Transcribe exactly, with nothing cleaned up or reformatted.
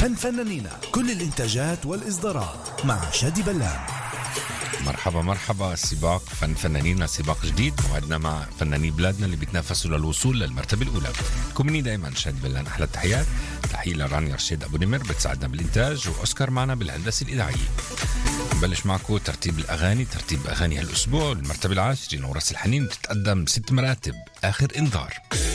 فن فنانينا، كل الإنتاجات والإصدارات مع شادي بلان. مرحبا مرحبا. سباق فن فنانين، سباق جديد موعدنا مع فناني بلادنا اللي بيتنافسوا للوصول للمرتبة الأولى. كومني دايما شادي بلان، أحلى التحيات. تحية لرانيا رشيد أبو نمر بتساعدنا بالإنتاج، وأوسكار معنا بالهندسة الإذاعية. نبلش معكم ترتيب الأغاني، ترتيب أغاني هالأسبوع. المرتبة العاشرة نورس الحنين بتتقدم ست مراتب، آخر إنذار.